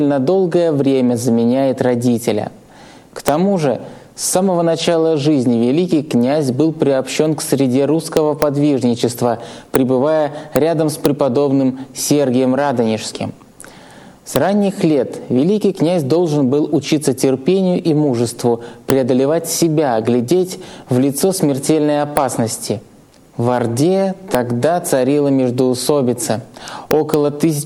на долгое время заменяет родителя. К тому же, с самого начала жизни великий князь был приобщен к среде русского подвижничества, пребывая рядом с преподобным Сергием Радонежским. С ранних лет великий князь должен был учиться терпению и мужеству, преодолевать себя, глядеть в лицо смертельной опасности. В Орде тогда царила междоусобица. Около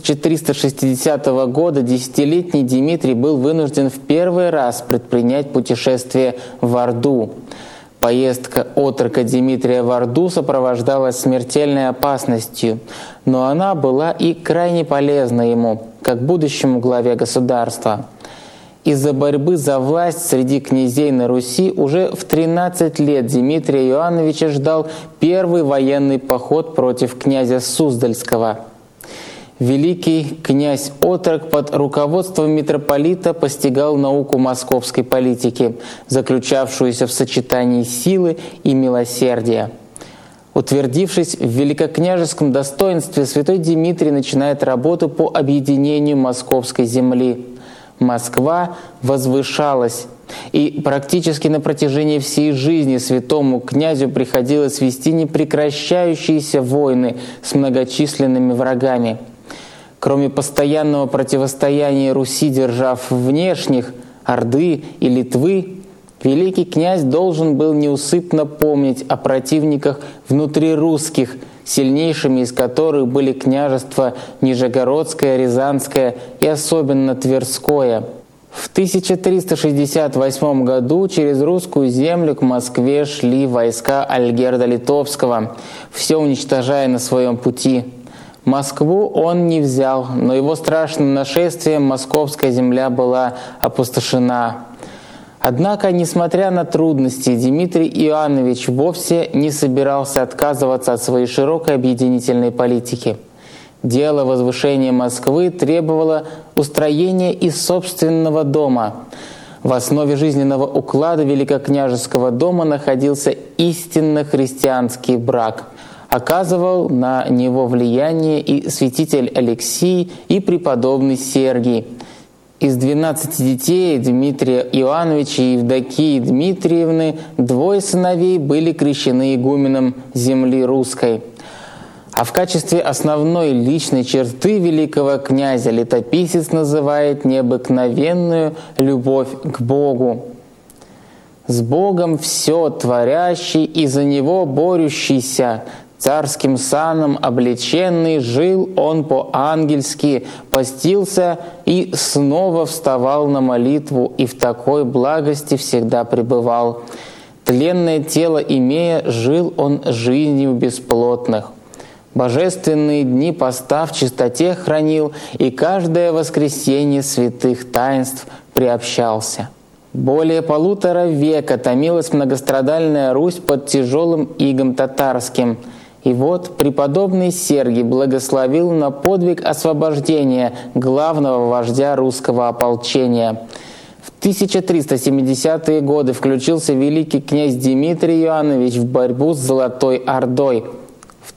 1360 года десятилетний Дмитрий был вынужден в первый раз предпринять путешествие в Орду. Поездка отрока Дмитрия в Орду сопровождалась смертельной опасностью, но она была и крайне полезна ему, как будущему главе государства. Из-за борьбы за власть среди князей на Руси уже в 13 лет Дмитрия Иоанновича ждал первый военный поход против князя Суздальского. Великий князь-отрок под руководством митрополита постигал науку московской политики, заключавшуюся в сочетании силы и милосердия. Утвердившись в великокняжеском достоинстве, святой Дмитрий начинает работу по объединению московской земли. Москва возвышалась, и практически на протяжении всей жизни святому князю приходилось вести непрекращающиеся войны с многочисленными врагами. Кроме постоянного противостояния Руси держав внешних, Орды и Литвы, великий князь должен был неусыпно помнить о противниках внутрирусских, сильнейшими из которых были княжества Нижегородское, Рязанское и особенно Тверское. В 1368 году через русскую землю к Москве шли войска Альгерда Литовского, все уничтожая на своем пути. Москву он не взял, но его страшным нашествием московская земля была опустошена. Однако, несмотря на трудности, Дмитрий Иоаннович вовсе не собирался отказываться от своей широкой объединительной политики. Дело возвышения Москвы требовало устроения и собственного дома. В основе жизненного уклада великокняжеского дома находился истинно христианский брак. Оказывал на него влияние и святитель Алексий, и преподобный Сергий. Из 12 детей Дмитрия Иоанновича и Евдокии Дмитриевны 2 сыновей были крещены игуменом земли русской. А в качестве основной личной черты великого князя летописец называет необыкновенную любовь к Богу. «С Богом все творящий и за Него борющийся, царским саном облеченный, жил он по-ангельски, постился и снова вставал на молитву, и в такой благости всегда пребывал. Тленное тело имея, жил он жизнью бесплотных. Божественные дни поста в чистоте хранил, и каждое воскресенье святых таинств приобщался». Более 1,5 века томилась многострадальная Русь под тяжелым игом татарским. И вот преподобный Сергий благословил на подвиг освобождения главного вождя русского ополчения. В 1370-е годы включился великий князь Дмитрий Иоаннович в борьбу с Золотой Ордой. В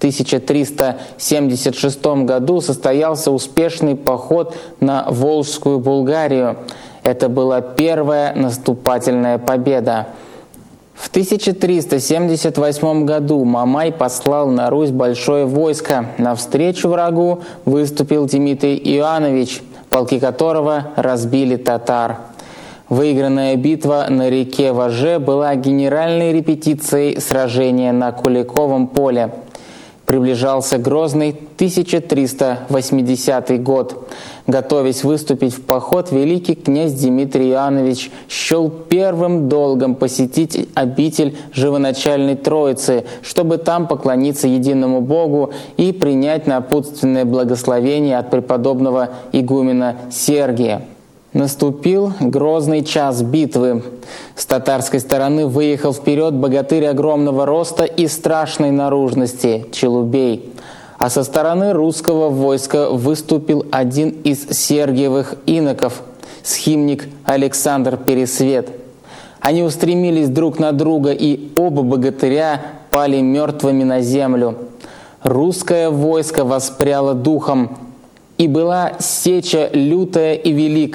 1376 году состоялся успешный поход на Волжскую Булгарию. Это была первая наступательная победа. В 1378 году Мамай послал на Русь большое войско. Навстречу врагу выступил Дмитрий Иоаннович, полки которого разбили татар. Выигранная битва на реке Воже была генеральной репетицией сражения на Куликовом поле. Приближался грозный 1380 год. Готовясь выступить в поход, великий князь Дмитрий Иоаннович счел первым долгом посетить обитель Живоначальной Троицы, чтобы там поклониться единому Богу и принять напутственное благословение от преподобного игумена Сергия. Наступил грозный час битвы. С татарской стороны выехал вперед богатырь огромного роста и страшной наружности – Челубей. А со стороны русского войска выступил один из Сергиевых иноков – схимник Александр Пересвет. Они устремились друг на друга, и оба богатыря пали мертвыми на землю. Русское войско воспряло духом, и была сеча лютая и великая.